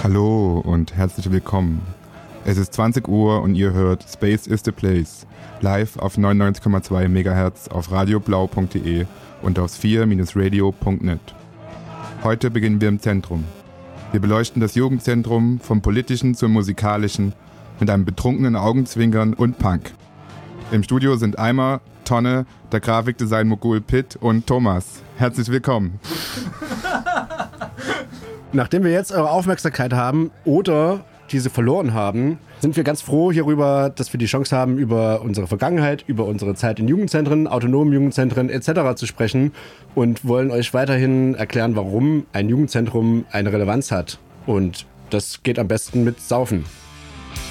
Hallo und herzlich willkommen. Es ist 20 Uhr und ihr hört Space is the Place, live auf 99,2 MHz auf radioblau.de und auf 4-radio.net. Heute beginnen wir im Zentrum. Wir beleuchten das Jugendzentrum vom Politischen zum Musikalischen mit einem betrunkenen Augenzwinkern und Punk. Im Studio sind Eimer, Tonne, der Grafikdesign-Mogul Pitt und Thomas. Herzlich willkommen. Nachdem wir jetzt eure Aufmerksamkeit haben oder diese verloren haben, sind wir ganz froh hierüber, dass wir die Chance haben, über unsere Vergangenheit, über unsere Zeit in Jugendzentren, autonomen Jugendzentren etc. zu sprechen und wollen euch weiterhin erklären, warum ein Jugendzentrum eine Relevanz hat. Und das geht am besten mit Saufen.